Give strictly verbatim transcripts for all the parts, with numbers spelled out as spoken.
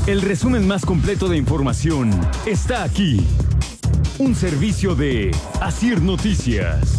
El resumen más completo de información está aquí. Un servicio de Asir Noticias.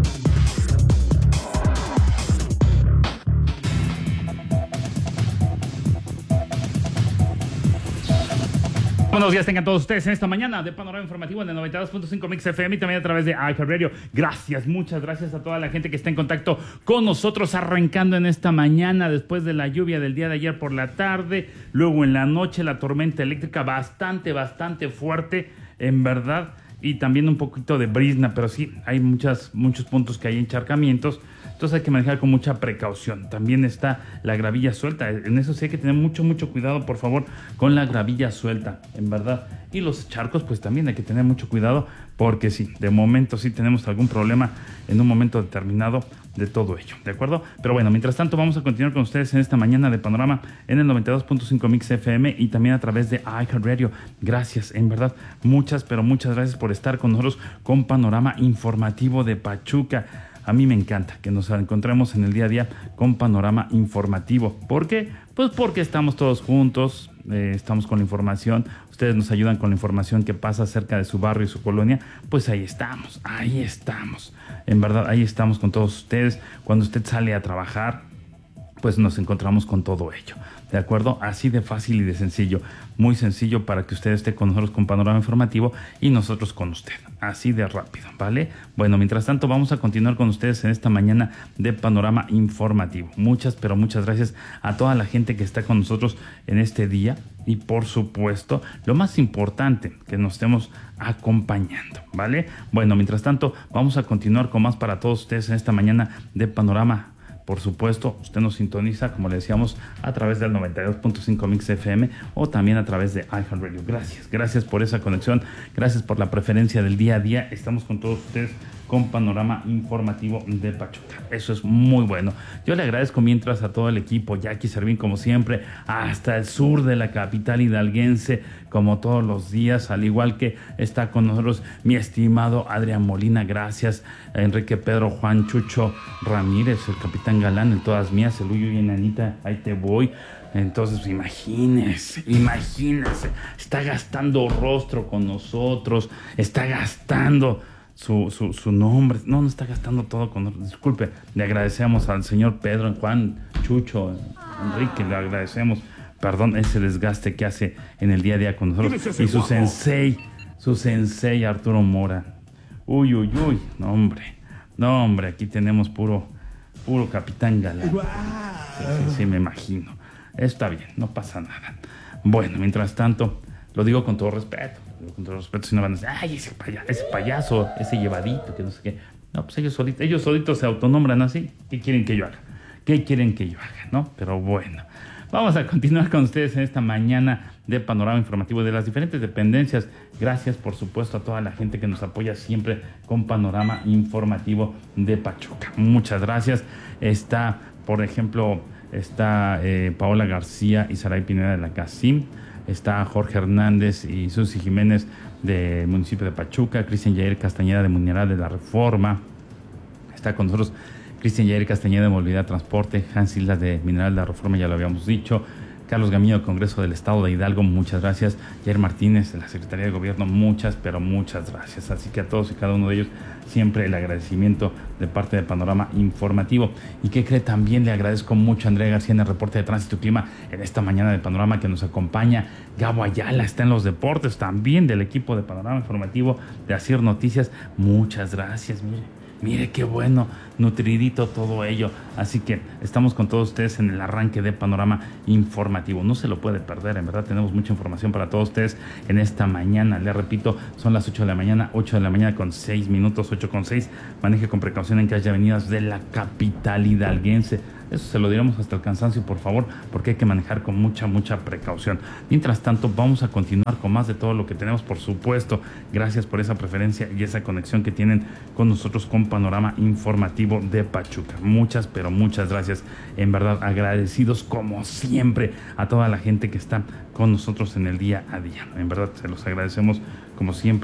Buenos días tengan todos ustedes en esta mañana de Panorama Informativo en el noventa y dos punto cinco Mix F M y también a través de iHeartRadio. Gracias, muchas gracias a toda la gente que está en contacto con nosotros arrancando en esta mañana después de la lluvia del día de ayer por la tarde, luego en la noche la tormenta eléctrica bastante, bastante fuerte, en verdad, y también un poquito de brizna, pero sí, hay muchas, muchos puntos que hay encharcamientos. Entonces hay que manejar con mucha precaución. También está la gravilla suelta. En eso sí hay que tener mucho, mucho cuidado, por favor, con la gravilla suelta, en verdad. Y los charcos, pues también hay que tener mucho cuidado, porque sí, de momento sí tenemos algún problema en un momento determinado de todo ello, ¿de acuerdo? Pero bueno, mientras tanto vamos a continuar con ustedes en esta mañana de Panorama en el noventa y dos punto cinco Mix F M y también a través de iHeartRadio. Gracias, en verdad, muchas, pero muchas gracias por estar con nosotros con Panorama Informativo de Pachuca. A mí me encanta que nos encontremos en el día a día con Panorama Informativo. ¿Por qué? Pues porque estamos todos juntos, eh, estamos con la información, ustedes nos ayudan con la información que pasa cerca de su barrio y su colonia, pues ahí estamos, ahí estamos. En verdad, ahí estamos con todos ustedes. Cuando usted sale a trabajar, pues nos encontramos con todo ello. ¿De acuerdo? Así de fácil y de sencillo. Muy sencillo para que usted esté con nosotros con Panorama Informativo y nosotros con usted. Así de rápido, ¿vale? Bueno, mientras tanto vamos a continuar con ustedes en esta mañana de Panorama Informativo. Muchas, pero muchas gracias a toda la gente que está con nosotros en este día. Y por supuesto, lo más importante, que nos estemos acompañando, ¿vale? Bueno, mientras tanto vamos a continuar con más para todos ustedes en esta mañana de Panorama. Por supuesto, usted nos sintoniza, como le decíamos, a través del noventa y dos punto cinco Mix F M o también a través de iHeartRadio. Gracias, gracias por esa conexión, gracias por la preferencia del día a día. Estamos con todos ustedes con Panorama Informativo de Pachuca. Eso es muy bueno. Yo le agradezco mientras a todo el equipo, Jackie Servín como siempre, hasta el sur de la capital hidalguense, como todos los días, al igual que está con nosotros mi estimado Adrián Molina, gracias, a Enrique Pedro Juan Chucho Ramírez, el capitán Galán, en todas mías, el Uyo y Enanita, ahí te voy. Entonces, imagínese, imagínese, está gastando rostro con nosotros, está gastando Su, su, su nombre, no, no está gastando todo con nosotros. Disculpe, le agradecemos al señor Pedro, Juan, Chucho, Enrique, le agradecemos, perdón, ese desgaste que hace en el día a día con nosotros. Y su sensei, su sensei Arturo Mora. Uy, uy, uy, no hombre, no hombre, aquí tenemos puro, puro capitán galán. Sí, sí, sí, me imagino. Está bien, no pasa nada. Bueno, mientras tanto, lo digo con todo respeto. Con todo respeto, si no van a decir, ay, ese, paya, ese payaso, ese llevadito, que no sé qué. No, pues ellos solitos, ellos solitos se autonombran así. ¿Qué quieren que yo haga? ¿Qué quieren que yo haga? ¿No? Pero bueno, vamos a continuar con ustedes en esta mañana de Panorama Informativo de las diferentes dependencias. Gracias, por supuesto, a toda la gente que nos apoya siempre con Panorama Informativo de Pachuca. Muchas gracias. Está, por ejemplo, está eh, Paola García y Saray Pineda de la Casim. Está Jorge Hernández y Susi Jiménez del municipio de Pachuca, Cristian Yair Castañeda de Mineral de la Reforma. Está con nosotros Cristian Yair Castañeda de Movilidad Transporte, Hans Isla de Mineral de la Reforma, ya lo habíamos dicho. Carlos Gamillo del Congreso del Estado de Hidalgo, muchas gracias. Jair Martínez de la Secretaría de Gobierno, muchas, pero muchas gracias. Así que a todos y cada uno de ellos, siempre el agradecimiento de parte de Panorama Informativo. Y que cree, también le agradezco mucho a Andrea García en el reporte de Tránsito y Clima en esta mañana de Panorama que nos acompaña. Gabo Ayala está en los deportes también del equipo de Panorama Informativo de Asir Noticias. Muchas gracias, mire. Mire qué bueno, nutridito todo ello. Así que estamos con todos ustedes en el arranque de Panorama Informativo. No se lo puede perder, en verdad tenemos mucha información para todos ustedes en esta mañana. Les repito, son las ocho de la mañana, ocho de la mañana con seis minutos, ocho con seis. Maneje con precaución en calles y avenidas de la capital hidalguense. Eso se lo diremos hasta el cansancio, por favor, porque hay que manejar con mucha, mucha precaución. Mientras tanto, vamos a continuar con más de todo lo que tenemos, por supuesto. Gracias por esa preferencia y esa conexión que tienen con nosotros con Panorama Informativo de Pachuca. Muchas, pero muchas gracias. En verdad, agradecidos como siempre a toda la gente que está con nosotros en el día a día. En verdad, se los agradecemos como siempre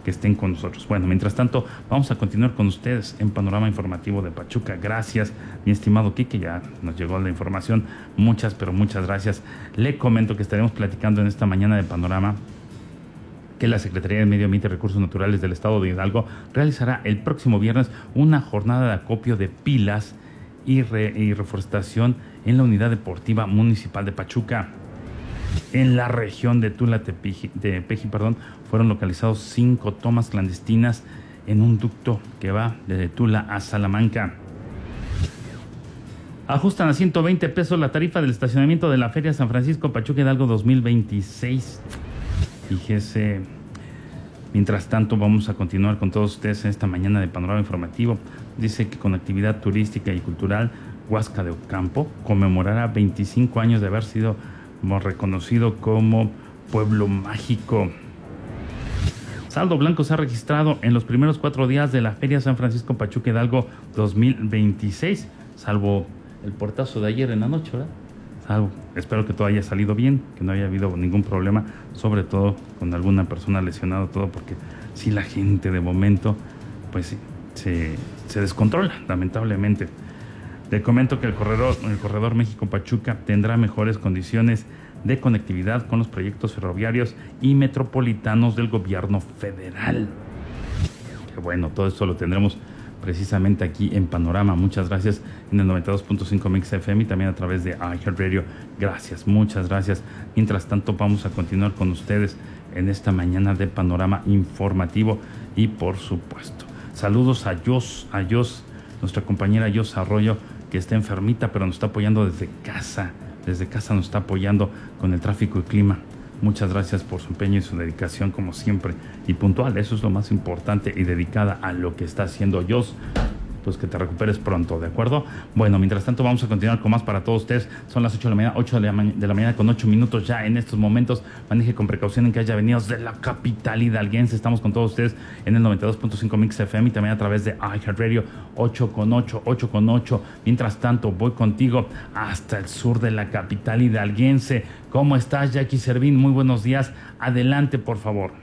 que estén con nosotros. Bueno, mientras tanto, vamos a continuar con ustedes en Panorama Informativo de Pachuca. Gracias, mi estimado Quique, ya nos llegó la información. Muchas, pero muchas gracias. Le comento que estaremos platicando en esta mañana de Panorama que la Secretaría de Medio Ambiente y Recursos Naturales del Estado de Hidalgo realizará el próximo viernes una jornada de acopio de pilas y, re, y reforestación en la Unidad Deportiva Municipal de Pachuca. En la región de Tula Tepeji, de Peji, perdón, fueron localizados cinco tomas clandestinas en un ducto que va desde Tula a Salamanca. Ajustan a ciento veinte pesos la tarifa del estacionamiento de la Feria San Francisco Pachuca Hidalgo dos mil veintiséis. Fíjese, mientras tanto vamos a continuar con todos ustedes en esta mañana de Panorama Informativo. Dice que con actividad turística y cultural, Huasca de Ocampo conmemorará veinticinco años de haber sido reconocido como pueblo mágico. Saldo blanco se ha registrado en los primeros cuatro días de la Feria San Francisco Pachuca Hidalgo dos mil veintiséis, salvo el portazo de ayer en la noche, ¿verdad? Salvo, espero que todo haya salido bien, que no haya habido ningún problema, sobre todo con alguna persona lesionada, todo porque si la gente de momento, pues sí, se, se descontrola, lamentablemente. Le comento que el corredor, el corredor México-Pachuca tendrá mejores condiciones de conectividad con los proyectos ferroviarios y metropolitanos del gobierno federal. Que bueno, todo esto lo tendremos precisamente aquí en Panorama. Muchas gracias en el noventa y dos punto cinco Mix F M y también a través de iHeartRadio. Gracias, muchas gracias. Mientras tanto, vamos a continuar con ustedes en esta mañana de Panorama Informativo y por supuesto, saludos a Jos, a Jos, nuestra compañera Jos Arroyo, que está enfermita, pero nos está apoyando desde casa. Desde casa nos está apoyando con el tráfico y clima. Muchas gracias por su empeño y su dedicación, como siempre, y puntual. Eso es lo más importante, y dedicada a lo que está haciendo Jos. Pues que te recuperes pronto, ¿de acuerdo? Bueno, mientras tanto vamos a continuar con más para todos ustedes. Son las ocho de la mañana, ocho de la, ma- de la mañana con ocho minutos ya en estos momentos. Maneje con precaución en que haya venidos de la capital hidalguense. Estamos con todos ustedes en el noventa y dos punto cinco Mix F M y también a través de iHeartRadio ocho con ocho, ocho con ocho. Mientras tanto, voy contigo hasta el sur de la capital hidalguense. ¿Cómo estás, Jackie Servín? Muy buenos días. Adelante, por favor.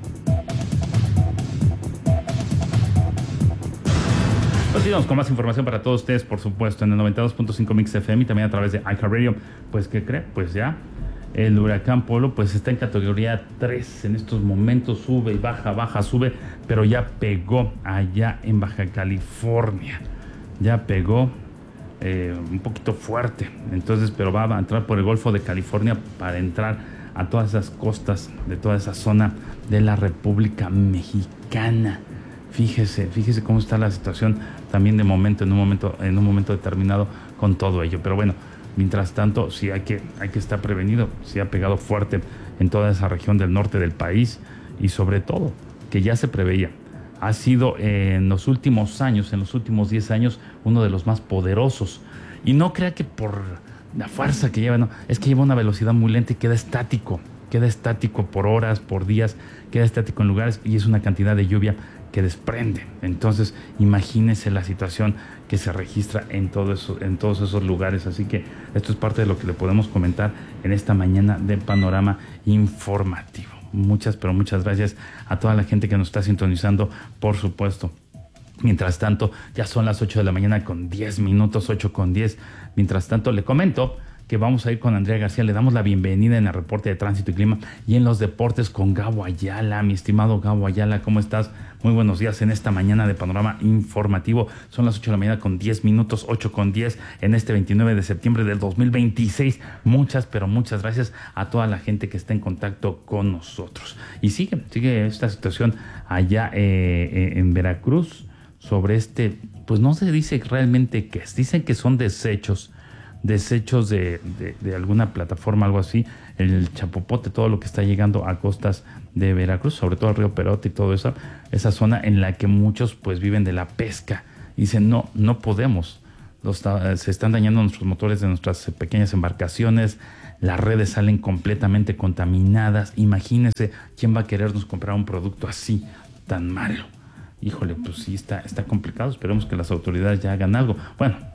Continuamos con más información para todos ustedes, por supuesto, en el noventa y dos punto cinco Mix F M y también a través de iHeartRadio. Pues, ¿qué cree? Pues ya el huracán Polo pues está en categoría tres en estos momentos, sube y baja, baja, sube, pero ya pegó allá en Baja California. Ya pegó eh, un poquito fuerte, entonces, pero va a entrar por el Golfo de California para entrar a todas esas costas de toda esa zona de la República Mexicana. Fíjese, fíjese cómo está la situación también de momento, en un momento, en un momento determinado con todo ello. Pero bueno, mientras tanto, sí hay que, hay que estar prevenido. Sí ha pegado fuerte en toda esa región del norte del país y sobre todo, que ya se preveía. Ha sido eh, en los últimos años, en los últimos diez años, uno de los más poderosos. Y no crea que por la fuerza que lleva, no, es que lleva una velocidad muy lenta y queda estático. Queda estático por horas, por días, queda estático en lugares y es una cantidad de lluvia que desprende. Entonces, imagínese la situación que se registra en, todo eso, en todos esos lugares. Así que esto es parte de lo que le podemos comentar en esta mañana de Panorama Informativo. Muchas, pero muchas gracias a toda la gente que nos está sintonizando, por supuesto. Mientras tanto, ya son las ocho de la mañana con diez minutos, ocho con diez. Mientras tanto, le comento que vamos a ir con Andrea García. Le damos la bienvenida en el reporte de tránsito y clima y en los deportes con Gabo Ayala. Mi estimado Gabo Ayala, ¿cómo estás? Muy buenos días en esta mañana de Panorama Informativo. Son las ocho de la mañana con diez minutos, ocho con diez en este veintinueve de septiembre del dos mil veintiséis. Muchas, pero muchas gracias a toda la gente que está en contacto con nosotros. Y sigue, sigue esta situación allá eh, en Veracruz sobre este, pues no se dice realmente qué es. Dicen que son desechos. desechos de, de, de alguna plataforma, algo así, el chapopote, todo lo que está llegando a costas de Veracruz, sobre todo el río Perote y todo eso, esa zona en la que muchos pues viven de la pesca. Y dicen, no, no podemos, Los, se están dañando nuestros motores de nuestras pequeñas embarcaciones, las redes salen completamente contaminadas. Imagínense quién va a querernos comprar un producto así, tan malo. Híjole, pues sí, está, está complicado. Esperemos que las autoridades ya hagan algo. Bueno,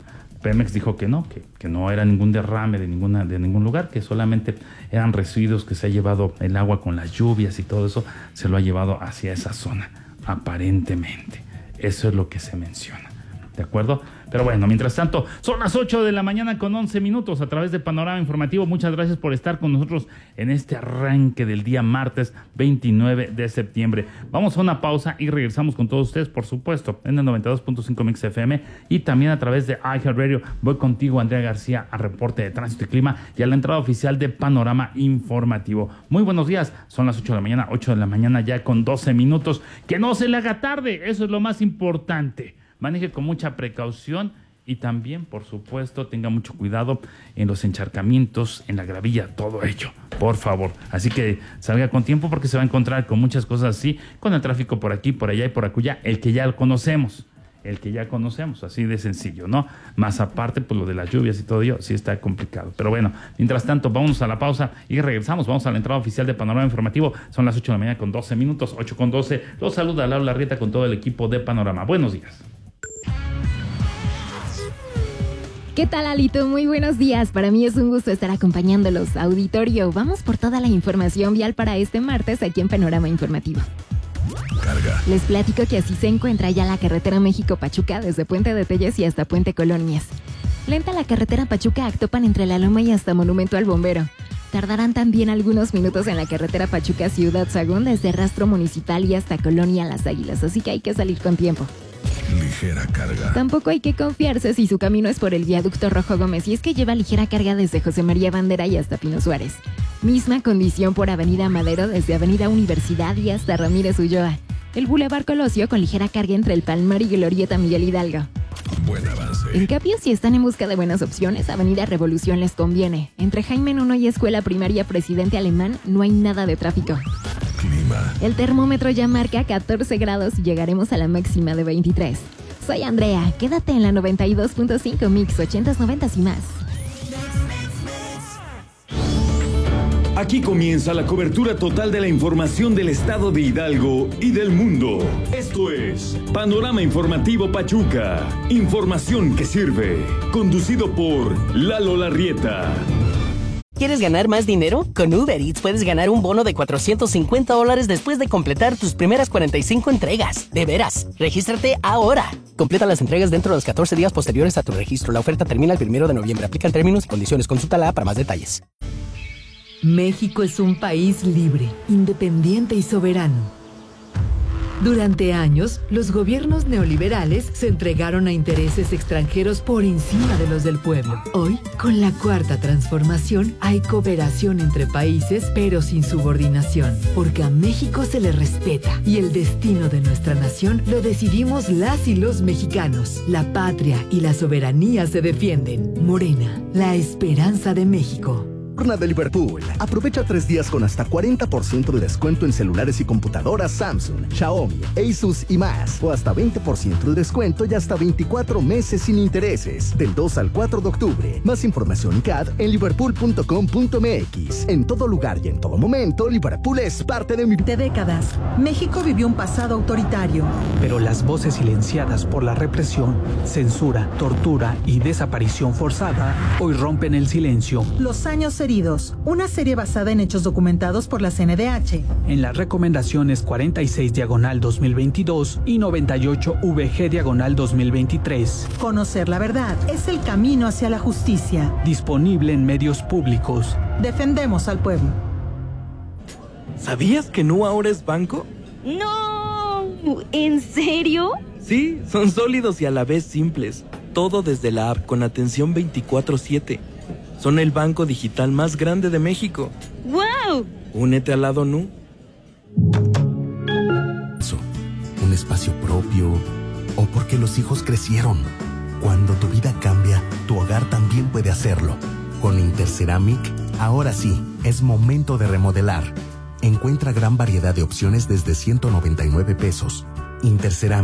Pemex dijo que no, que, que no era ningún derrame de, ninguna, de ningún lugar, que solamente eran residuos que se ha llevado el agua con las lluvias y todo eso, se lo ha llevado hacia esa zona, aparentemente. Eso es lo que se menciona, ¿de acuerdo? Pero bueno, mientras tanto, son las ocho de la mañana con once minutos a través de Panorama Informativo. Muchas gracias por estar con nosotros en este arranque del día martes veintinueve de septiembre. Vamos a una pausa y regresamos con todos ustedes, por supuesto, en el noventa y dos punto cinco Mix F M y también a través de iHeartRadio. Voy contigo, Andrea García, a reporte de tránsito y clima y a la entrada oficial de Panorama Informativo. Muy buenos días, son las ocho de la mañana, ocho de la mañana ya con doce minutos. Que no se le haga tarde, eso es lo más importante. Maneje con mucha precaución y también, por supuesto, tenga mucho cuidado en los encharcamientos, en la gravilla, todo ello, por favor. Así que salga con tiempo porque se va a encontrar con muchas cosas así, con el tráfico por aquí, por allá y por acullá, el que ya lo conocemos, el que ya conocemos, así de sencillo, ¿no? Más aparte, pues lo de las lluvias y todo ello, sí está complicado. Pero bueno, mientras tanto, vámonos a la pausa y regresamos. Vamos a la entrada oficial de Panorama Informativo. Son las ocho de la mañana con doce minutos, ocho con doce. Los saluda Laura Larrieta con todo el equipo de Panorama. Buenos días. ¿Qué tal, Alito? Muy buenos días. Para mí es un gusto estar acompañándolos. Auditorio, vamos por toda la información vial para este martes aquí en Panorama Informativo. Carga. Les platico que así se encuentra ya la carretera México-Pachuca desde Puente de Telles y hasta Puente Colonias. Lenta la carretera Pachuca-Actopan entre La Loma y hasta Monumento al Bombero. Tardarán también algunos minutos en la carretera Pachuca-Ciudad Sagún desde Rastro Municipal y hasta Colonia Las Águilas, así que hay que salir con tiempo. Ligera carga. Tampoco hay que confiarse si su camino es por el viaducto Rojo Gómez y es que lleva ligera carga desde José María Bandera y hasta Pino Suárez. Misma condición por Avenida Madero desde Avenida Universidad y hasta Ramírez Ulloa. El Boulevard Colosio con ligera carga entre el Palmar y Glorieta Miguel Hidalgo. Buen avance. En cambio, si están en busca de buenas opciones, Avenida Revolución les conviene. Entre Jaime Nuno y Escuela Primaria Presidente Alemán no hay nada de tráfico. Clima. El termómetro ya marca catorce grados y llegaremos a la máxima de veintitrés. Soy Andrea, quédate en la noventa y dos punto cinco Mix, ochentas, noventas y más. Aquí comienza la cobertura total de la información del estado de Hidalgo y del mundo. Esto es Panorama Informativo Pachuca. Información que sirve. Conducido por Lalo Larrieta. ¿Quieres ganar más dinero? Con Uber Eats puedes ganar un bono de cuatrocientos cincuenta dólares después de completar tus primeras cuarenta y cinco entregas. ¡De veras! ¡Regístrate ahora! Completa las entregas dentro de los catorce días posteriores a tu registro. La oferta termina el primero de noviembre. Aplican términos y condiciones. Consúltala para más detalles. México es un país libre, independiente y soberano. Durante años, los gobiernos neoliberales se entregaron a intereses extranjeros por encima de los del pueblo. Hoy, con la cuarta transformación, hay cooperación entre países, pero sin subordinación, porque a México se le respeta y el destino de nuestra nación lo decidimos las y los mexicanos. La patria y la soberanía se defienden. Morena, la esperanza de México. Nocturna de Liverpool. Aprovecha tres días con hasta cuarenta por ciento de descuento en celulares y computadoras Samsung, Xiaomi, Asus y más. O hasta veinte por ciento de descuento y hasta veinticuatro meses sin intereses. Del dos al cuatro de octubre. Más información C A D en liverpool punto com punto m x. En todo lugar y en todo momento, Liverpool es parte de mi... De décadas, México vivió un pasado autoritario. Pero las voces silenciadas por la represión, censura, tortura y desaparición forzada hoy rompen el silencio. Los años heridos, una serie basada en hechos documentados por la C N D H. En las recomendaciones cuarenta y seis diagonal dos mil veintidós y noventa y ocho V G diagonal dos mil veintitrés. Conocer la verdad es el camino hacia la justicia. Disponible en medios públicos. Defendemos al pueblo. ¿Sabías que Nu ahora es banco? ¡No! ¿En serio? Sí, son sólidos y a la vez simples. Todo desde la app con atención veinticuatro siete. Son el banco digital más grande de México. ¡Wow! Únete al lado Nu. Un espacio propio o porque los hijos crecieron. Cuando tu vida cambia, tu hogar también puede hacerlo. Con Interceramic, ahora sí, es momento de remodelar. Encuentra gran variedad de opciones desde ciento noventa y nueve pesos. Interceramic,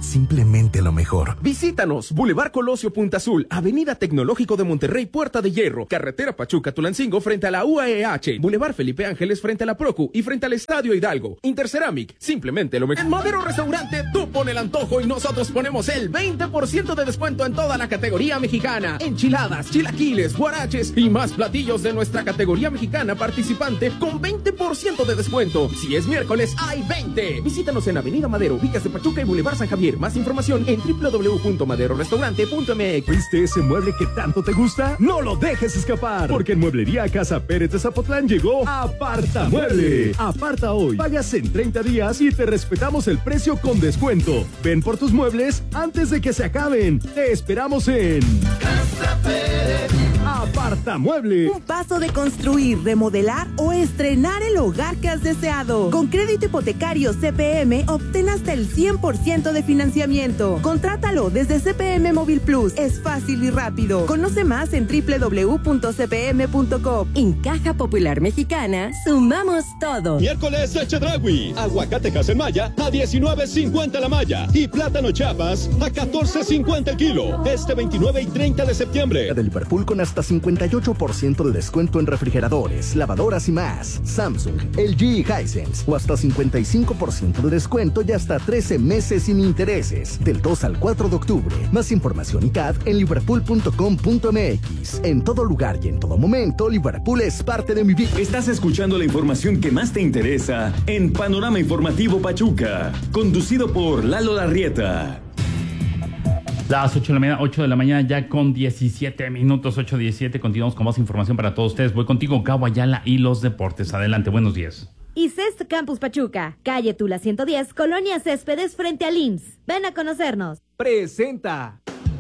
simplemente lo mejor. Visítanos, Boulevard Colosio Punta Azul, Avenida Tecnológico de Monterrey, Puerta de Hierro, Carretera Pachuca-Tulancingo frente a la U A E H, Boulevard Felipe Ángeles frente a la Procu y frente al Estadio Hidalgo. Interceramic, simplemente lo mejor. En Madero Restaurante, tú pon el antojo y nosotros ponemos el veinte por ciento de descuento en toda la categoría mexicana. Enchiladas, chilaquiles, guaraches y más platillos de nuestra categoría mexicana participante con veinte por ciento de descuento. Si es miércoles, hay veinte. Visítanos en Avenida Madero, Villas de Pachuca y Boulevard San Javier. Más información en doble u doble u doble u punto madero restaurante punto m x. ¿Viste ese mueble que tanto te gusta? No lo dejes escapar, porque en Mueblería Casa Pérez de Zapotlán llegó Aparta Mueble. Aparta hoy, pagas en treinta días y te respetamos el precio con descuento. Ven por tus muebles antes de que se acaben. Te esperamos en Casa Pérez. Aparta Mueble. Un paso de construir, remodelar o estrenar el hogar que has deseado. Con crédito hipotecario C P M, obtén hasta el cien por ciento de financiamiento. Contrátalo desde C P M Móvil Plus. Es fácil y rápido. Conoce más en doble u doble u doble u punto c p m punto com. En Caja Popular Mexicana, sumamos todo. Miércoles de Chedraui. Aguacatejas en malla a diecinueve cincuenta la malla. Y plátano Chiapas a catorce cincuenta el kilo. Este veintinueve y treinta de septiembre. De Liverpool con hasta cincuenta y ocho por ciento de descuento en refrigeradores, lavadoras y más. Samsung, L G y Hisense. O hasta cincuenta y cinco por ciento de descuento y hasta trece meses sin intereses. Del dos al cuatro de octubre. Más información y C A D en liverpool punto com punto m x. En todo lugar y en todo momento, Liverpool es parte de mi vida. Estás escuchando la información que más te interesa en Panorama Informativo Pachuca. Conducido por Lalo Larrieta. Las ocho de la mañana, ocho de la mañana ya con diecisiete minutos, ocho diecisiete. Continuamos con más información para todos ustedes. Voy contigo, Gabo Ayala y los deportes. Adelante, buenos días. I C E S Campus Pachuca, calle Tula ciento diez, Colonia Céspedes frente al I M S S. Ven a conocernos. Presenta.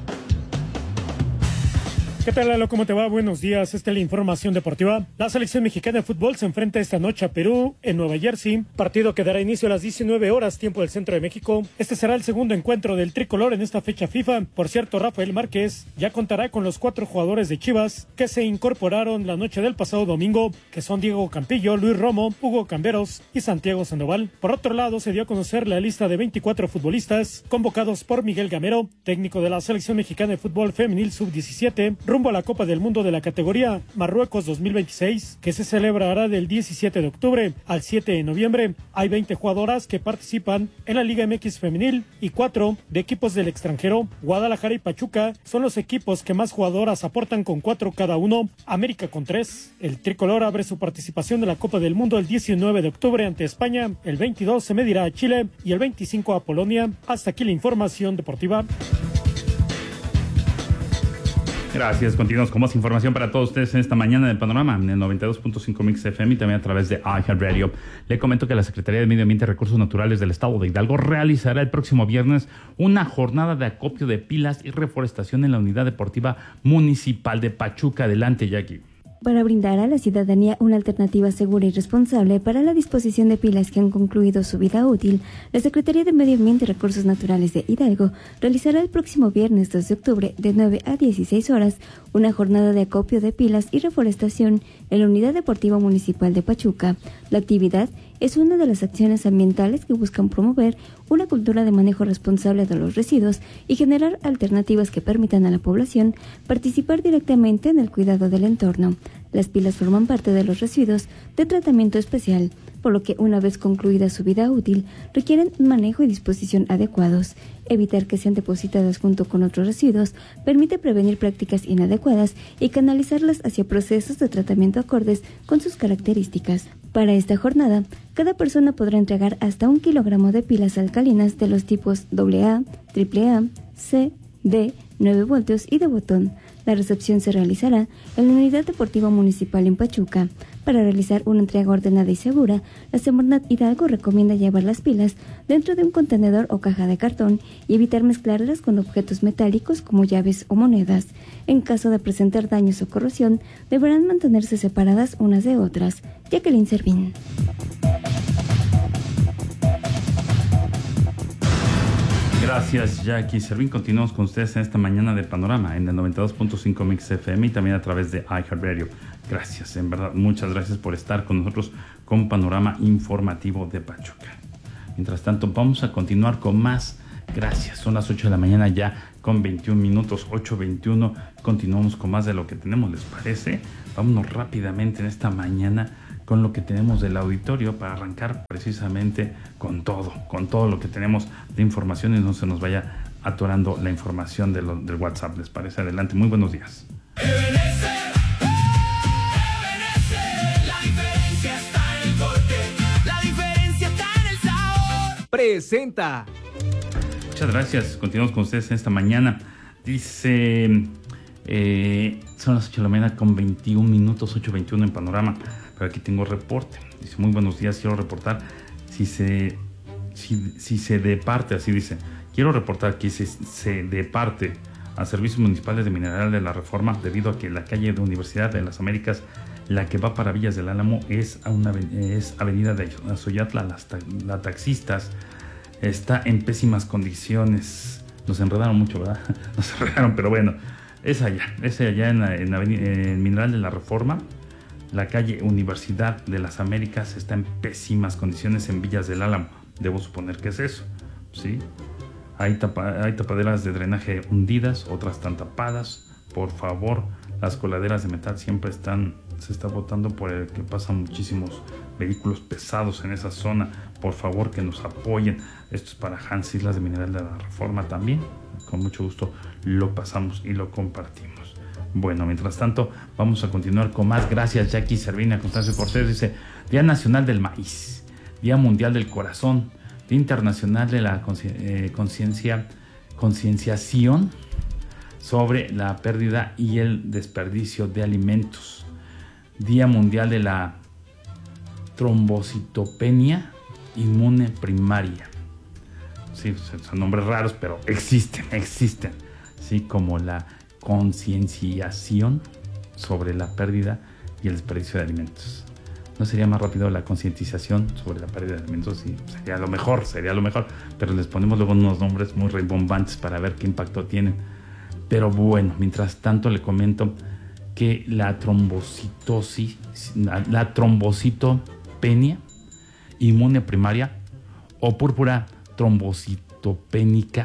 ¿Qué tal, Lalo? ¿Cómo te va? Buenos días. Esta es la información deportiva. La selección mexicana de fútbol se enfrenta esta noche a Perú en Nueva Jersey. Partido que dará inicio a las diecinueve horas, tiempo del centro de México. Este será el segundo encuentro del tricolor en esta fecha FIFA. Por cierto, Rafael Márquez ya contará con los cuatro jugadores de Chivas que se incorporaron la noche del pasado domingo, que son Diego Campillo, Luis Romo, Hugo Camberos y Santiago Sandoval. Por otro lado, se dio a conocer la lista de veinticuatro futbolistas convocados por Miguel Gamero, técnico de la selección mexicana de fútbol femenil sub diecisiete, rumbo a la Copa del Mundo de la categoría Marruecos dos mil veintiséis, que se celebrará del diecisiete de octubre al siete de noviembre. Hay veinte jugadoras que participan en la Liga M X femenil y cuatro de equipos del extranjero. Guadalajara y Pachuca son los equipos que más jugadoras aportan con cuatro cada uno, América con tres. El tricolor abre su participación en la Copa del Mundo el diecinueve de octubre ante España, el veintidós se medirá a Chile y el veinticinco a Polonia. Hasta aquí la información deportiva. Gracias, continuamos con más información para todos ustedes en esta mañana del Panorama, en el noventa y dos punto cinco Mix F M y también a través de iHeartRadio. Le comento que la Secretaría de Medio Ambiente y Recursos Naturales del Estado de Hidalgo realizará el próximo viernes una jornada de acopio de pilas y reforestación en la Unidad Deportiva Municipal de Pachuca. Adelante, Jackie. Para brindar a la ciudadanía una alternativa segura y responsable para la disposición de pilas que han concluido su vida útil, la Secretaría de Medio Ambiente y Recursos Naturales de Hidalgo realizará el próximo viernes dos de octubre de nueve a dieciséis horas una jornada de acopio de pilas y reforestación en la Unidad Deportiva Municipal de Pachuca. La actividad es una de las acciones ambientales que buscan promover una cultura de manejo responsable de los residuos y generar alternativas que permitan a la población participar directamente en el cuidado del entorno. Las pilas forman parte de los residuos de tratamiento especial, por lo que una vez concluida su vida útil, requieren manejo y disposición adecuados. Evitar que sean depositadas junto con otros residuos permite prevenir prácticas inadecuadas y canalizarlas hacia procesos de tratamiento acordes con sus características. Para esta jornada, cada persona podrá entregar hasta un kilogramo de pilas alcalinas de los tipos doble A, triple A, C, D, nueve voltios y de botón. La recepción se realizará en la Unidad Deportiva Municipal en Pachuca. Para realizar una entrega ordenada y segura, la Semarnat Hidalgo recomienda llevar las pilas dentro de un contenedor o caja de cartón y evitar mezclarlas con objetos metálicos como llaves o monedas. En caso de presentar daños o corrosión, deberán mantenerse separadas unas de otras. Jacqueline Servín. Gracias, Jackie Servín. Continuamos con ustedes en esta mañana de Panorama en el noventa y dos punto cinco Mix F M y también a través de iHeartRadio. Gracias, en verdad, muchas gracias por estar con nosotros con Panorama Informativo de Pachuca. Mientras tanto, vamos a continuar con más Gracias. Son las ocho de la mañana ya con veintiún minutos, ocho veintiuno. Continuamos con más de lo que tenemos, ¿les parece? Vámonos rápidamente en esta mañana con lo que tenemos del auditorio para arrancar precisamente con todo, con todo lo que tenemos de información y no se nos vaya atorando la información de lo, del WhatsApp. ¿Les parece? Adelante. Muy buenos días. Presenta. Muchas gracias. Continuamos con ustedes en esta mañana. Dice, eh, son las ocho de la mañana con veintiún minutos, ocho veintiuno en Panorama. Pero aquí tengo reporte. Dice, muy buenos días, quiero reportar si se, si, si se departe, así dice, quiero reportar que si se departe a Servicios Municipales de Mineral de la Reforma debido a que la calle de Universidad de las Américas, la que va para Villas del Álamo, es, a una, es avenida de Azoyatla. Las ta, la taxistas está en pésimas condiciones. Nos enredaron mucho, ¿verdad? Nos enredaron, pero bueno, es allá, es allá en, la, en, la, en Mineral de la Reforma. La calle Universidad de las Américas está en pésimas condiciones en Villas del Álamo. Debo suponer que es eso, ¿sí? Hay, tapa, hay tapaderas de drenaje hundidas, otras están tapadas. Por favor, las coladeras de metal siempre están, se está botando por el que pasan muchísimos vehículos pesados en esa zona. Por favor, que nos apoyen. Esto es para Hans Islas de Mineral de la Reforma también. Con mucho gusto lo pasamos y lo compartimos. Bueno, mientras tanto, vamos a continuar con más. Gracias, Jackie Servina, Constancio Cortés. Dice, Día Nacional del Maíz, Día Mundial del Corazón, Día Internacional de la conciencia, concienciación sobre la pérdida y el desperdicio de alimentos, Día Mundial de la Trombocitopenia Inmune Primaria. Sí, son nombres raros, pero existen, existen. Sí, como la concienciación sobre la pérdida y el desperdicio de alimentos. ¿No sería más rápido la concientización sobre la pérdida de alimentos? Sí, sería lo mejor, sería lo mejor, pero les ponemos luego unos nombres muy rimbombantes para ver qué impacto tienen. Pero bueno, mientras tanto le comento que la trombocitosis, la, la trombocitopenia inmune primaria o púrpura trombocitopénica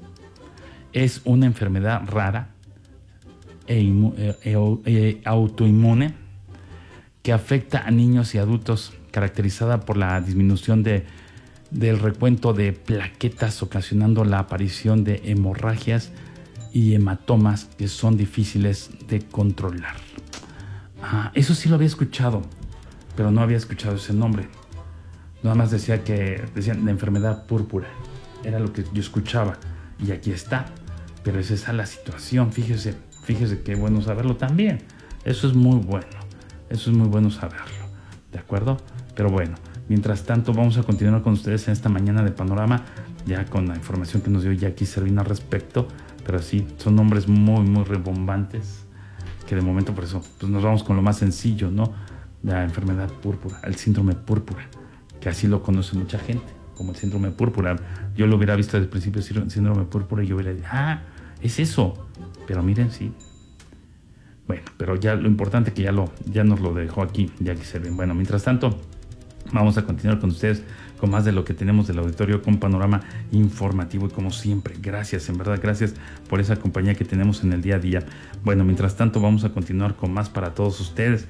es una enfermedad rara e, e, e, e autoinmune que afecta a niños y adultos, caracterizada por la disminución de, del recuento de plaquetas, ocasionando la aparición de hemorragias y hematomas que son difíciles de controlar. Ah, eso sí lo había escuchado, pero no había escuchado ese nombre. Nada más decía que decían la enfermedad púrpura. Era lo que yo escuchaba. Y aquí está. Pero es esa la situación. Fíjese, fíjese qué bueno saberlo también. Eso es muy bueno. Eso es muy bueno saberlo. ¿De acuerdo? Pero bueno, mientras tanto vamos a continuar con ustedes en esta mañana de Panorama, ya con la información que nos dio Jackie Servina al respecto. Pero sí, son nombres muy, muy rebombantes, que de momento por eso pues nos vamos con lo más sencillo, ¿no? La enfermedad púrpura, el síndrome púrpura, que así lo conoce mucha gente, como el síndrome púrpura. Yo lo hubiera visto desde el principio, síndrome púrpura, y yo hubiera dicho, ah, es eso. Pero miren, sí. Bueno, pero ya lo importante que ya, lo, ya nos lo dejó aquí, ya que se ven. Bueno, mientras tanto, vamos a continuar con ustedes con más de lo que tenemos del auditorio, con Panorama Informativo. Y como siempre, gracias, en verdad, gracias por esa compañía que tenemos en el día a día. Bueno, mientras tanto, vamos a continuar con más para todos ustedes.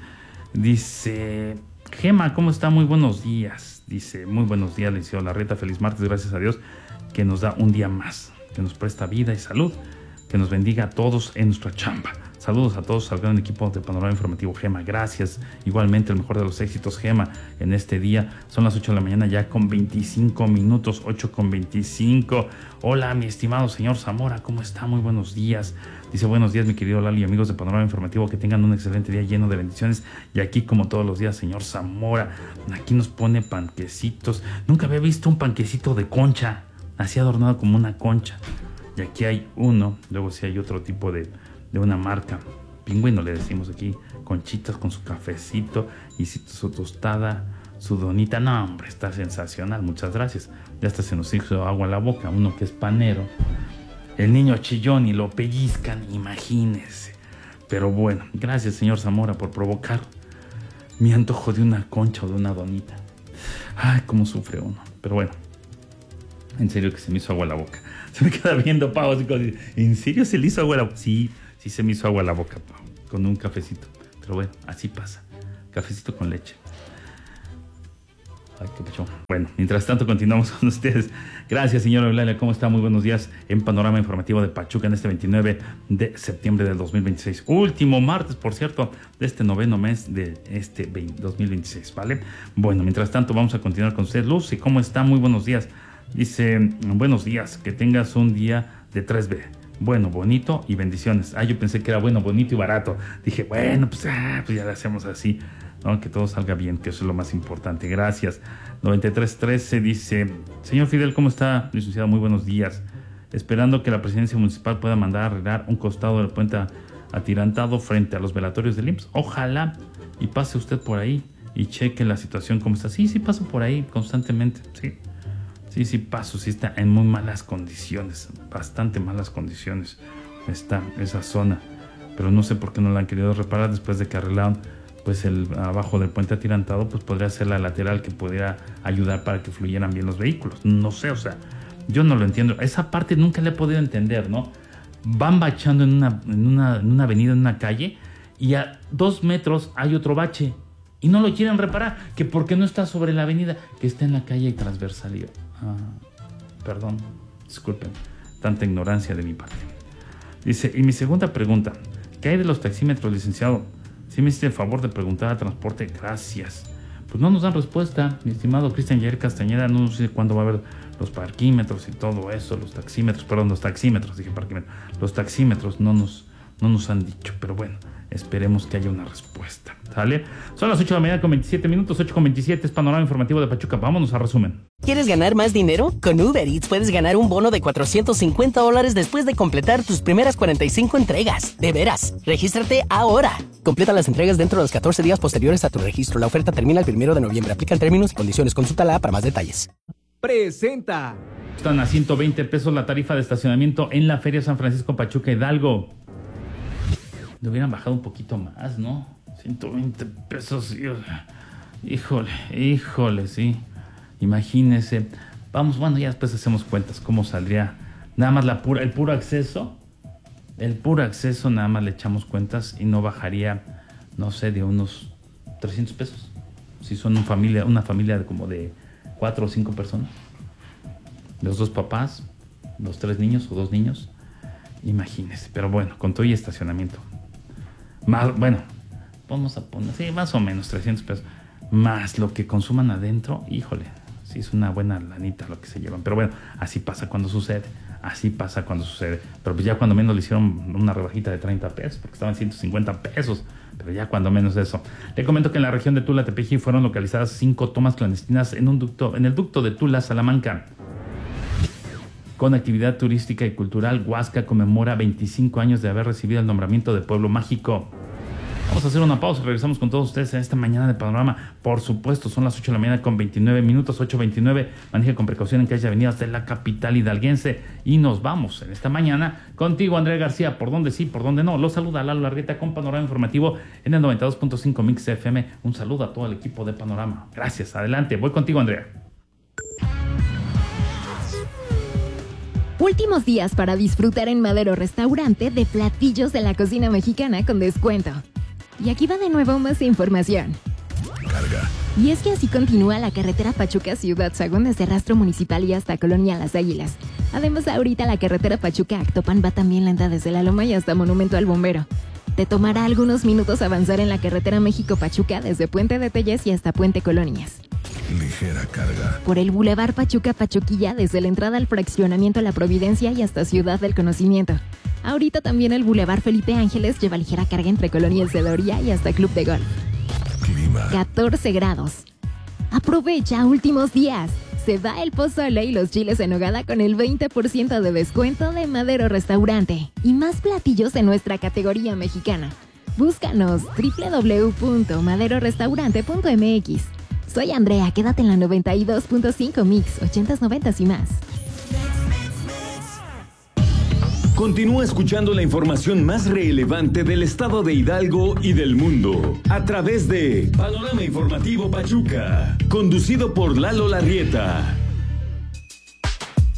Dice Gema, ¿cómo está? Muy buenos días. Dice, muy buenos días, Liceo Larreta. Feliz martes, gracias a Dios que nos da un día más, que nos presta vida y salud, que nos bendiga a todos en nuestra chamba. Saludos a todos, al gran equipo de Panorama Informativo, Gema. Gracias. Igualmente, el mejor de los éxitos, Gema, en este día. Son las ocho de la mañana ya con veinticinco minutos, ocho con veinticinco. Hola, mi estimado señor Zamora, ¿cómo está? Muy buenos días. Dice, buenos días, mi querido Lalo y amigos de Panorama Informativo. Que tengan un excelente día lleno de bendiciones. Y aquí, como todos los días, señor Zamora, aquí nos pone panquecitos. Nunca había visto un panquecito de concha, así adornado como una concha. Y aquí hay uno, luego sí hay otro tipo de... de una marca, Pingüino le decimos aquí, conchitas con su cafecito y su tostada, su donita. No, hombre, está sensacional, muchas gracias. Ya hasta se nos hizo agua en la boca, uno que es panero. El niño chillón y lo pellizcan, imagínense. Pero bueno, gracias señor Zamora por provocar mi antojo de una concha o de una donita. Ay, cómo sufre uno. Pero bueno, En serio que se me hizo agua la boca. Se me queda viendo Pau así como, ¿en serio se le hizo agua la boca? Sí, sí se me hizo agua la boca, Pau, con un cafecito. Pero bueno, así pasa. Cafecito con leche. Ay, qué pecho. Bueno, mientras tanto continuamos con ustedes. Gracias, señora Eulalia. ¿Cómo está? Muy buenos días en Panorama Informativo de Pachuca en este veintinueve de septiembre del dos mil veintiséis. Último martes, por cierto, de este noveno mes de este dos mil veintiséis, ¿vale? Bueno, mientras tanto vamos a continuar con usted. Lucy, ¿cómo está? Muy buenos días. Dice, buenos días, que tengas un día de tres B. Bueno, bonito y bendiciones. Ah, yo pensé que era bueno, bonito y barato. Dije, bueno, pues, ah, pues ya le hacemos así, ¿no? Que todo salga bien, que eso es lo más importante. Gracias. noventa y tres trece dice, señor Fidel, ¿cómo está? Licenciado, muy buenos días. Esperando que la presidencia municipal pueda mandar a arreglar un costado del puente atirantado frente a los velatorios del I M S S. Ojalá y pase usted por ahí y cheque la situación cómo está. Sí, sí paso por ahí constantemente, sí. Sí, sí paso, sí está en muy malas condiciones, bastante malas condiciones está esa zona, pero no sé por qué no la han querido reparar después de que arreglaron pues el abajo del puente atirantado, pues podría ser la lateral que pudiera ayudar para que fluyeran bien los vehículos. No sé, o sea, yo no lo entiendo. Esa parte nunca la he podido entender, ¿no? Van bachando en una, en una, en una avenida, en una calle, y a dos metros hay otro bache y no lo quieren reparar, que porque no está sobre la avenida, que está en la calle transversal. Ah, perdón, disculpen, tanta ignorancia de mi parte. Dice, y mi segunda pregunta, ¿qué hay de los taxímetros, licenciado? Si me hiciste el favor de preguntar a transporte, gracias. Pues no nos dan respuesta, mi estimado Cristian Jair Castañeda, no sé cuándo va a haber los parquímetros y todo eso, los taxímetros, perdón, los taxímetros, dije parquímetros, los taxímetros no nos, no nos han dicho, pero bueno, esperemos que haya una respuesta, ¿sale? Son las ocho de la mañana con veintisiete minutos, ocho con veintisiete, es Panorama Informativo de Pachuca. Vámonos a resumen. ¿Quieres ganar más dinero? Con Uber Eats puedes ganar un bono de cuatrocientos cincuenta dólares después de completar tus primeras cuarenta y cinco entregas. De veras, regístrate ahora. Completa las entregas dentro de los catorce días posteriores a tu registro. La oferta termina el primero de noviembre. Aplican términos y condiciones. Consúltala para más detalles. Presenta. Están a ciento veinte pesos la tarifa de estacionamiento en la Feria San Francisco Pachuca Hidalgo. Le hubieran bajado un poquito más, ¿no? ciento veinte pesos. Híjole, híjole, sí. Imagínese. Vamos, bueno, ya después hacemos cuentas cómo saldría. Nada más la pura, el puro acceso. El puro acceso, nada más le echamos cuentas y no bajaría, no sé, de unos trescientos pesos. Si son una familia, una familia de como de cuatro o cinco personas. Los dos papás, los tres niños o dos niños. Imagínese. Pero bueno, con todo y estacionamiento. Más, bueno, vamos a poner, sí, más o menos trescientos pesos. Más lo que consuman adentro, híjole, sí es una buena lanita lo que se llevan. Pero bueno, así pasa cuando sucede. Así pasa cuando sucede. Pero pues ya cuando menos le hicieron una rebajita de treinta pesos, porque estaban ciento cincuenta pesos. Pero ya cuando menos de eso. Le comento que en la región de Tula, Tepeji fueron localizadas cinco tomas clandestinas en un ducto, en el ducto de Tula, Salamanca. Con actividad turística y cultural, Huasca conmemora veinticinco años de haber recibido el nombramiento de Pueblo Mágico. Vamos a hacer una pausa y regresamos con todos ustedes en esta mañana de Panorama. Por supuesto, son las ocho de la mañana con veintinueve minutos, ocho veintinueve. Maneje con precaución en calles y avenidas de la capital hidalguense. Y nos vamos en esta mañana contigo, Andrea García. Por dónde sí, por dónde no. Los saluda Lalo Largueta con Panorama Informativo en el noventa y dos punto cinco Mix F M. Un saludo a todo el equipo de Panorama. Gracias, adelante. Voy contigo, Andrea. Últimos días para disfrutar en Madero Restaurante de platillos de la cocina mexicana con descuento. Y aquí va de nuevo más información. Carga. Y es que así continúa la carretera Pachuca Ciudad Sagún desde Rastro Municipal y hasta Colonia Las Águilas. Además, ahorita la carretera Pachuca Actopan va también lenta desde La Loma y hasta Monumento al Bombero. Te tomará algunos minutos avanzar en la carretera México Pachuca desde Puente de Telles y hasta Puente Colonias. Ligera carga. Por el Boulevard Pachuca Pachuquilla desde la entrada al fraccionamiento La Providencia y hasta Ciudad del Conocimiento. Ahorita también el Boulevard Felipe Ángeles lleva ligera carga entre Colonia El Cedoría y hasta Club de Golf. Clima. catorce grados. Aprovecha últimos días. Se da el pozole y los chiles en nogada con el veinte por ciento de descuento de Madero Restaurante. Y más platillos en nuestra categoría mexicana. Búscanos doble u doble u doble u punto madero restaurante punto m x. Soy Andrea, quédate en la noventa y dos punto cinco Mix, ochentas, noventas y más. Continúa escuchando la información más relevante del estado de Hidalgo y del mundo a través de Panorama Informativo Pachuca, conducido por Lalo Larrieta.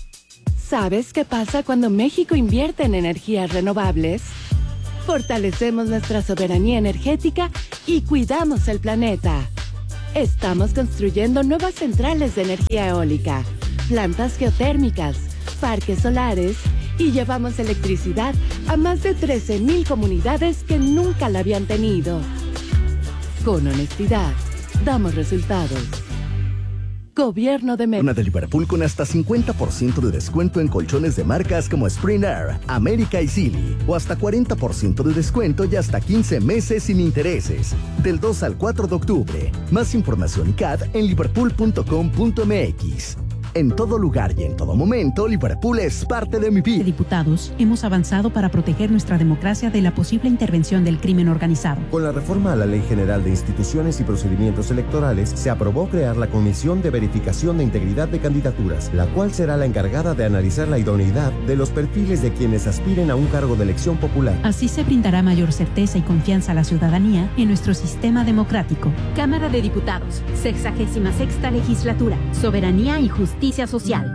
¿Sabes qué pasa cuando México invierte en energías renovables? Fortalecemos nuestra soberanía energética y cuidamos el planeta. Estamos construyendo nuevas centrales de energía eólica, plantas geotérmicas, parques solares y llevamos electricidad a más de trece mil comunidades que nunca la habían tenido. Con honestidad, damos resultados. Gobierno de México. Una de Liverpool con hasta cincuenta por ciento de descuento en colchones de marcas como Spring Air, América y Silly. O hasta cuarenta por ciento de descuento y hasta quince meses sin intereses. Del dos al cuatro de octubre. Más información y C A D en liverpool punto com punto m x. En todo lugar y en todo momento, Liverpool es parte de mi vida. Diputados, hemos avanzado para proteger nuestra democracia de la posible intervención del crimen organizado. Con la reforma a la Ley General de Instituciones y Procedimientos Electorales, se aprobó crear la Comisión de Verificación de Integridad de Candidaturas, la cual será la encargada de analizar la idoneidad de los perfiles de quienes aspiren a un cargo de elección popular. Así se brindará mayor certeza y confianza a la ciudadanía en nuestro sistema democrático. Cámara de Diputados, sexagésima sexta legislatura, soberanía y justicia social.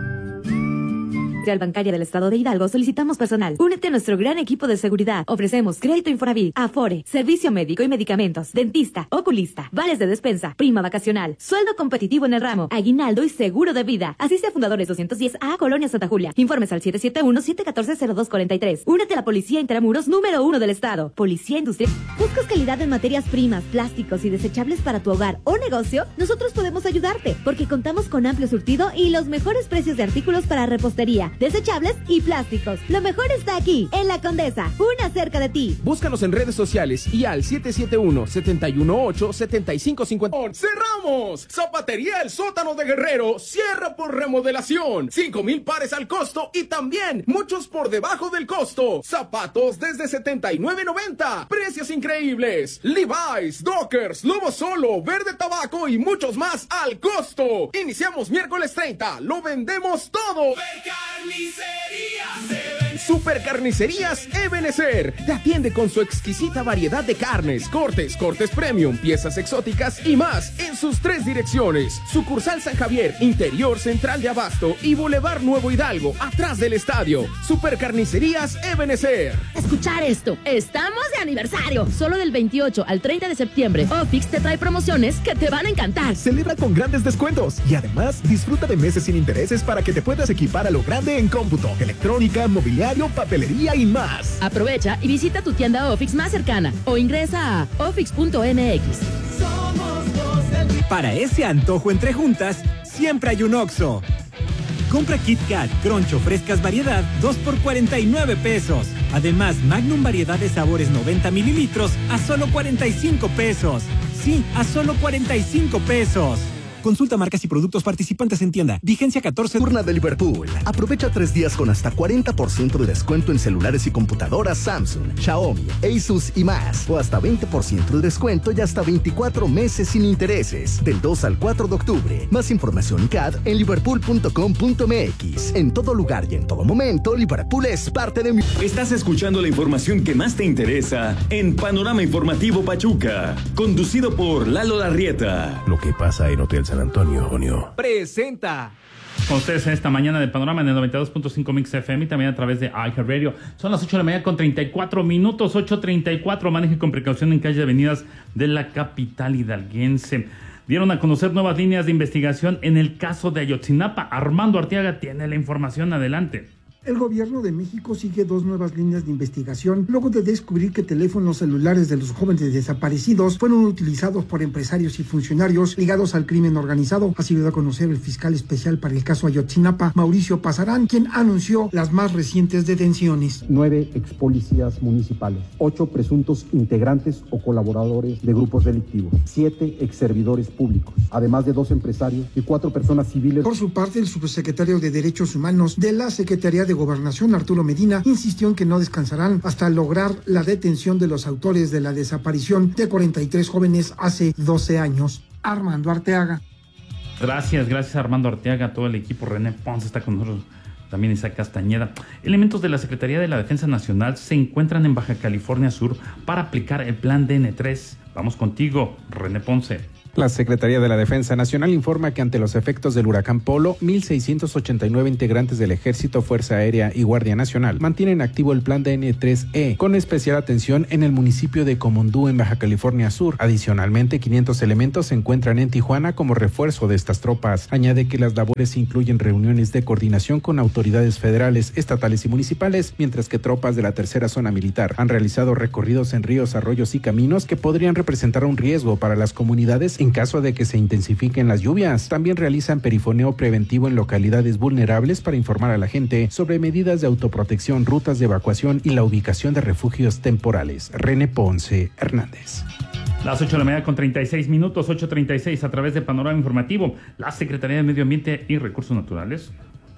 Real Bancaria del Estado de Hidalgo solicitamos personal. Únete a nuestro gran equipo de seguridad. Ofrecemos crédito Infonavit, Afore, servicio médico y medicamentos, dentista, oculista, vales de despensa, prima vacacional, sueldo competitivo en el ramo, aguinaldo y seguro de vida. Asiste a Fundadores doscientos diez A, Colonia Santa Julia. Informes al siete siete uno, siete uno cuatro, cero dos cuatro tres. Únete a la Policía Intramuros número uno del Estado. Policía Industrial. ¿Buscas calidad en materias primas, plásticos y desechables para tu hogar o negocio? Nosotros podemos ayudarte, porque contamos con amplio surtido y los mejores precios de artículos para repostería, desechables y plásticos. Lo mejor está aquí, en La Condesa, una cerca de ti. Búscanos en redes sociales y al siete siete uno, siete uno ocho, siete cinco cinco cero. ¡Cerramos! Zapatería El Sótano de Guerrero cierra por remodelación. cinco mil pares al costo y también muchos por debajo del costo. Zapatos desde setenta y nueve noventa. Precios increíbles. Levi's, Dockers, Lobo Solo, Verde Tabaco y muchos más al costo. Iniciamos miércoles treinta. Lo vendemos todo. Super Carnicerías Ebenezer te atiende con su exquisita variedad de carnes, cortes, cortes premium, piezas exóticas y más en sus tres direcciones. Sucursal San Javier, Interior Central de Abasto y Boulevard Nuevo Hidalgo, atrás del estadio. Super Carnicerías Ebenezer. Escuchar esto, estamos de aniversario. Solo del veintiocho al treinta de septiembre, Ofix te trae promociones que te van a encantar. Celebra con grandes descuentos y además disfruta de meses sin intereses para que te puedas equipar a lo grande en cómputo, electrónica, mobiliario, papelería y más. Aprovecha y visita tu tienda Ofix más cercana o ingresa a ofix punto m x. Para ese antojo entre juntas, siempre hay un Oxxo. Compra Kit Kat, Croncho, frescas variedad, dos por cuarenta y nueve pesos. Además, Magnum variedad de sabores noventa mililitros a solo cuarenta y cinco pesos. Sí, a solo cuarenta y cinco pesos. Consulta marcas y productos participantes en tienda. Vigencia catorce. Turna de Liverpool. Aprovecha tres días con hasta cuarenta por ciento de descuento en celulares y computadoras Samsung, Xiaomi, Asus y más. O hasta veinte por ciento de descuento y hasta veinticuatro meses sin intereses. Del dos al cuatro de octubre. Más información y C A D en liverpool punto com punto m x. En todo lugar y en todo momento, Liverpool es parte de mi... Estás escuchando la información que más te interesa en Panorama Informativo Pachuca. Conducido por Lalo Larrieta. Lo que pasa en Hotel San Antonio, Jonio. Presenta. Con ustedes en esta mañana de Panorama en el noventa y dos punto cinco Mix F M y también a través de iHeartRadio. Son las ocho de la mañana con treinta y cuatro minutos, ocho treinta y cuatro. Maneje con precaución en calles y avenidas de la capital hidalguense. Dieron a conocer nuevas líneas de investigación en el caso de Ayotzinapa. Armando Arteaga tiene la información. Adelante. El gobierno de México sigue dos nuevas líneas de investigación luego de descubrir que teléfonos celulares de los jóvenes desaparecidos fueron utilizados por empresarios y funcionarios ligados al crimen organizado. Así dio a conocer el fiscal especial para el caso Ayotzinapa, Mauricio Pasarán, quien anunció las más recientes detenciones. Nueve ex policías municipales, ocho presuntos integrantes o colaboradores de grupos delictivos, siete ex servidores públicos, además de dos empresarios y cuatro personas civiles. Por su parte, el subsecretario de Derechos Humanos de la Secretaría de Gobernación, Arturo Medina, insistió en que no descansarán hasta lograr la detención de los autores de la desaparición de cuarenta y tres jóvenes hace doce años. Armando Arteaga. Gracias, gracias Armando Arteaga, todo el equipo. René Ponce está con nosotros, también Isaac Castañeda. Elementos de la Secretaría de la Defensa Nacional se encuentran en Baja California Sur para aplicar el plan D N tres. Vamos contigo, René Ponce. La Secretaría de la Defensa Nacional informa que ante los efectos del huracán Polo, mil seiscientos ochenta y nueve integrantes del Ejército, Fuerza Aérea y Guardia Nacional mantienen activo el plan D N tres E, con especial atención en el municipio de Comondú, en Baja California Sur. Adicionalmente, quinientos elementos se encuentran en Tijuana como refuerzo de estas tropas. Añade que las labores incluyen reuniones de coordinación con autoridades federales, estatales y municipales, mientras que tropas de la tercera zona militar han realizado recorridos en ríos, arroyos y caminos que podrían representar un riesgo para las comunidades en caso de que se intensifiquen las lluvias. También realizan perifoneo preventivo en localidades vulnerables para informar a la gente sobre medidas de autoprotección, rutas de evacuación y la ubicación de refugios temporales. René Ponce Hernández. Las ocho de la mañana con treinta y seis minutos, ocho treinta y seis, a través de Panorama Informativo. La Secretaría de Medio Ambiente y Recursos Naturales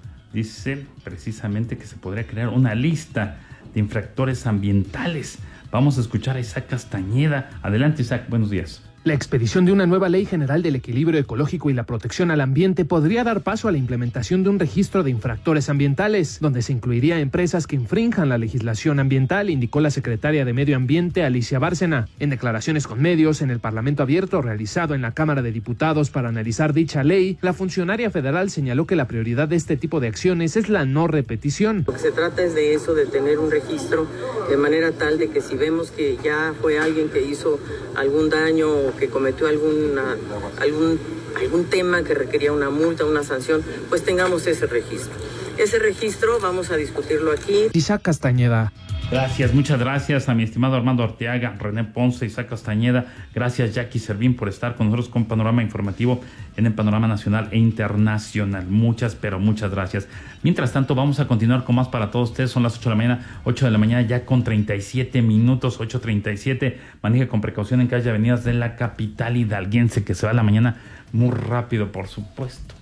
dice precisamente que se podría crear una lista de infractores ambientales. Vamos a escuchar a Isaac Castañeda. Adelante, Isaac, buenos días. La expedición de una nueva Ley General del Equilibrio Ecológico y la Protección al Ambiente podría dar paso a la implementación de un registro de infractores ambientales, donde se incluiría empresas que infrinjan la legislación ambiental, indicó la secretaria de Medio Ambiente, Alicia Bárcena. En declaraciones con medios en el Parlamento Abierto realizado en la Cámara de Diputados para analizar dicha ley, la funcionaria federal señaló que la prioridad de este tipo de acciones es la no repetición. Lo que se trata es de eso, de tener un registro de manera tal de que si vemos que ya fue alguien que hizo algún daño que cometió alguna, algún, algún tema que requería una multa, una sanción, pues tengamos ese registro. Ese registro vamos a discutirlo aquí. Isaac Castañeda. Gracias, muchas gracias a mi estimado Armando Arteaga, René Ponce, Isaac Castañeda. Gracias, Jackie Servín, por estar con nosotros con Panorama Informativo en el panorama nacional e internacional. Muchas, pero muchas gracias. Mientras tanto, vamos a continuar con más para todos ustedes. Son las ocho de la mañana, ocho de la mañana ya con treinta y siete minutos, ocho treinta y siete. Maneje con precaución en calle avenidas de la capital hidalguense, que se va a la mañana muy rápido, por supuesto.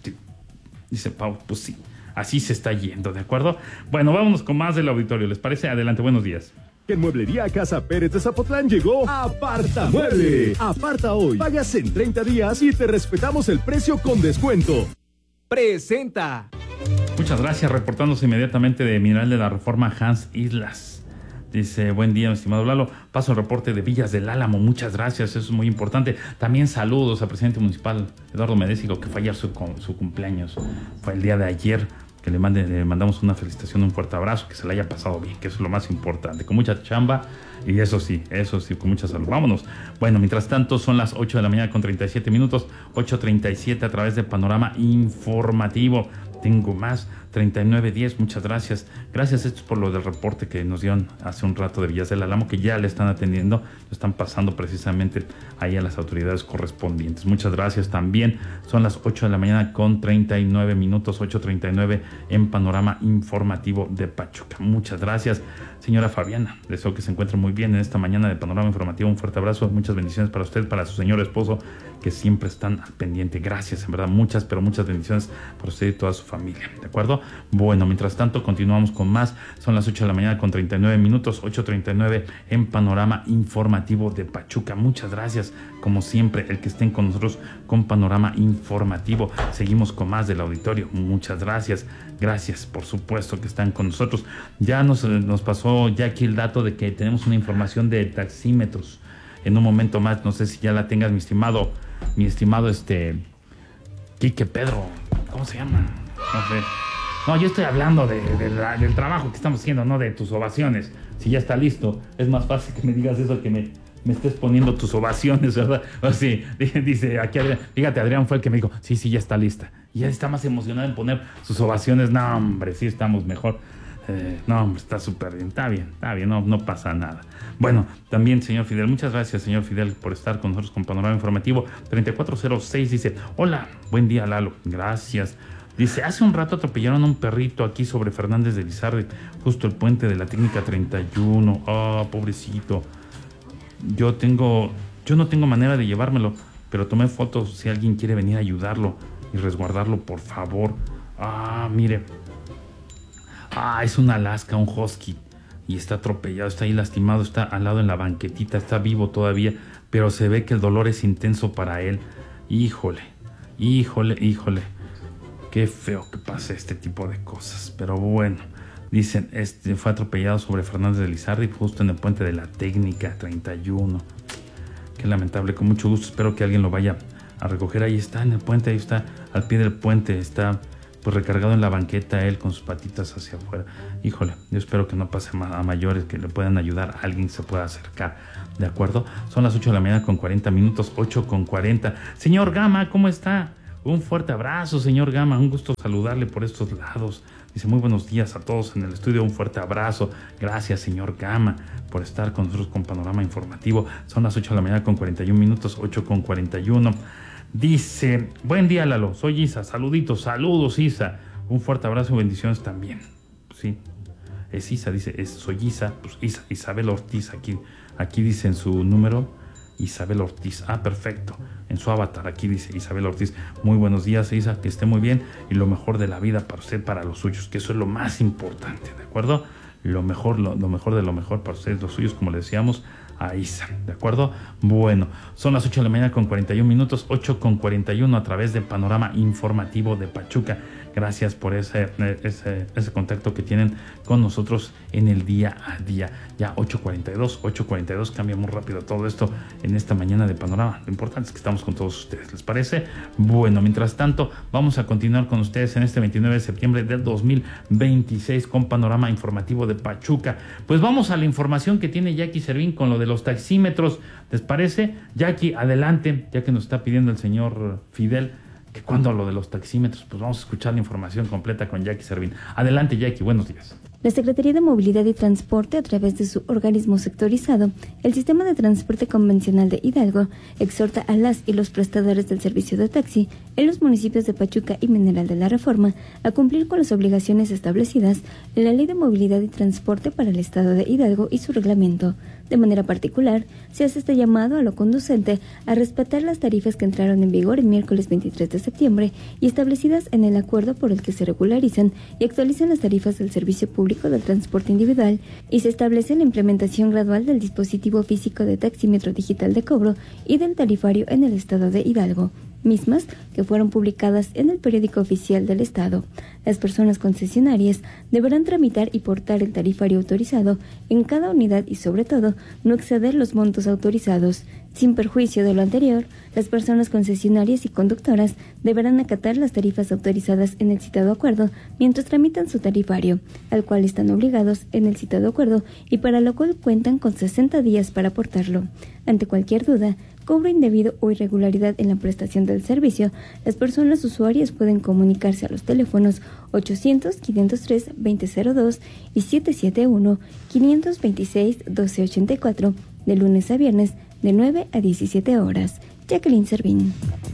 Dice Pau, pues sí. Así se está yendo, ¿de acuerdo? Bueno, vámonos con más del auditorio, ¿les parece? Adelante, buenos días. En Mueblería Casa Pérez de Zapotlán llegó Aparta Mueble. Aparta hoy, pagas en treinta días y te respetamos el precio con descuento. Presenta. Muchas gracias, reportándose inmediatamente de Mineral de la Reforma, Hans Islas. Dice, buen día, mi estimado Lalo. Paso el reporte de Villas del Álamo. Muchas gracias, eso es muy importante. También saludos al presidente municipal, Eduardo Medésico, que fue ayer su, su cumpleaños. Fue el día de ayer. Que le, mande, le mandamos una felicitación, un fuerte abrazo, que se le haya pasado bien, que eso es lo más importante, con mucha chamba y eso sí, eso sí, con mucha salud. Vámonos. Bueno, mientras tanto son las ocho de la mañana con treinta y siete minutos, ocho treinta y siete a través de Panorama Informativo. Tengo más, treinta y nueve diez, muchas gracias. Gracias, esto es por lo del reporte que nos dieron hace un rato de Villas del Álamo, que ya le están atendiendo, lo están pasando precisamente ahí a las autoridades correspondientes. Muchas gracias también. Son las ocho de la mañana con treinta y nueve minutos, ocho treinta y nueve en Panorama Informativo de Pachuca. Muchas gracias, señora Fabiana. Deseo que se encuentre muy bien en esta mañana de Panorama Informativo. Un fuerte abrazo, muchas bendiciones para usted, para su señor esposo, que siempre están al pendiente. Gracias, en verdad, muchas, pero muchas bendiciones para usted y toda su familia, ¿de acuerdo? Bueno, mientras tanto, continuamos con más. Son las ocho de la mañana con treinta y nueve minutos, ocho treinta y nueve en Panorama Informativo de Pachuca. Muchas gracias, como siempre, el que estén con nosotros con Panorama Informativo. Seguimos con más del auditorio. Muchas gracias. Gracias, por supuesto, que están con nosotros. Ya nos, nos pasó ya aquí el dato de que tenemos una información de taxímetros. En un momento más, no sé si ya la tengas, mi estimado, mi estimado, este, Quique Pedro, ¿cómo se llama? No sé. No, yo estoy hablando de, de la, del trabajo que estamos haciendo, no de tus ovaciones. Si ya está listo, es más fácil que me digas eso que me, me estés poniendo tus ovaciones, ¿verdad? O sí, dice aquí Adrián, fíjate, Adrián fue el que me dijo, sí, sí, ya está lista. Y ya está más emocionado en poner sus ovaciones. No, hombre, sí estamos mejor. Eh, no, hombre, está súper bien, está bien, está bien, no, no pasa nada. Bueno, también, señor Fidel, muchas gracias, señor Fidel, por estar con nosotros con Panorama Informativo. treinta y cuatro cero seis dice, hola, buen día, Lalo, gracias. Dice, hace un rato atropellaron a un perrito aquí sobre Fernández de Lizardi, justo el puente de la técnica treinta y uno. Ah, oh, pobrecito. Yo tengo, yo no tengo manera de llevármelo, pero tomé fotos si alguien quiere venir a ayudarlo y resguardarlo, por favor. Ah, mire. Ah, es un Alaska, un husky. Y está atropellado, está ahí lastimado, está al lado en la banquetita, está vivo todavía, pero se ve que el dolor es intenso para él. Híjole, híjole, híjole. Qué feo que pase este tipo de cosas. Pero bueno, dicen, este fue atropellado sobre Fernández de Lizardi, justo en el puente de la técnica treinta y uno. Qué lamentable, con mucho gusto espero que alguien lo vaya a recoger. Ahí está en el puente, ahí está al pie del puente, está pues recargado en la banqueta él con sus patitas hacia afuera. Híjole, yo espero que no pase a mayores, que le puedan ayudar, alguien se pueda acercar, ¿de acuerdo? Son las ocho de la mañana con cuarenta minutos, ocho con cuarenta. Señor Gama, ¿cómo está? Un fuerte abrazo, señor Gama, un gusto saludarle por estos lados. Dice, muy buenos días a todos en el estudio, un fuerte abrazo. Gracias, señor Gama, por estar con nosotros con Panorama Informativo. Son las ocho de la mañana con cuarenta y un minutos, ocho con cuarenta y uno. Dice, buen día, Lalo, soy Isa, saluditos, saludos, Isa. Un fuerte abrazo y bendiciones también. Sí, es Isa, dice, es, soy Isa, pues Isa, Isabel Ortiz, aquí, aquí dice en su número, Isabel Ortiz. Ah, perfecto. En su avatar aquí dice Isabel Ortiz. Muy buenos días, Isa, que esté muy bien y lo mejor de la vida para usted, para los suyos, que eso es lo más importante, ¿de acuerdo? Lo mejor, lo, lo mejor de lo mejor para ustedes, los suyos, como le decíamos a Isa, ¿de acuerdo? Bueno, son las ocho de la mañana con cuarenta y un minutos, ocho con cuarenta y uno a través de Panorama Informativo de Pachuca. Gracias por ese, ese, ese contacto que tienen con nosotros en el día a día. Ya ocho cuarenta y dos, ocho cuarenta y dos, cambia muy rápido todo esto en esta mañana de Panorama. Lo importante es que estamos con todos ustedes, ¿les parece? Bueno, mientras tanto, vamos a continuar con ustedes en este veintinueve de septiembre del dos mil veintiséis con Panorama Informativo de Pachuca. Pues vamos a la información que tiene Jackie Servín con lo de los taxímetros. ¿Les parece? Jackie, adelante, ya que nos está pidiendo el señor Fidel que cuando lo de los taxímetros, pues vamos a escuchar la información completa con Jackie Servín. Adelante, Jackie, buenos días. La Secretaría de Movilidad y Transporte, a través de su organismo sectorizado, el Sistema de Transporte Convencional de Hidalgo, exhorta a las y los prestadores del servicio de taxi en los municipios de Pachuca y Mineral de la Reforma a cumplir con las obligaciones establecidas en la Ley de Movilidad y Transporte para el Estado de Hidalgo y su reglamento. De manera particular, se hace este llamado a lo conducente a respetar las tarifas que entraron en vigor el miércoles veintitrés de septiembre y establecidas en el acuerdo por el que se regularizan y actualizan las tarifas del servicio público del transporte individual y se establece la implementación gradual del dispositivo físico de taxímetro digital de cobro y del tarifario en el Estado de Hidalgo, mismas que fueron publicadas en el periódico oficial del Estado. Las personas concesionarias deberán tramitar y portar el tarifario autorizado en cada unidad y, sobre todo, no exceder los montos autorizados. Sin perjuicio de lo anterior, las personas concesionarias y conductoras deberán acatar las tarifas autorizadas en el citado acuerdo mientras tramitan su tarifario, al cual están obligados en el citado acuerdo y para lo cual cuentan con sesenta días para aportarlo. Ante cualquier duda, cobro indebido o irregularidad en la prestación del servicio, las personas usuarias pueden comunicarse a los teléfonos ochocientos, quinientos tres, veinte cero dos y siete siete uno, quinientos veintiséis, doce ochenta y cuatro de lunes a viernes de nueve a diecisiete horas. Jacqueline Servín.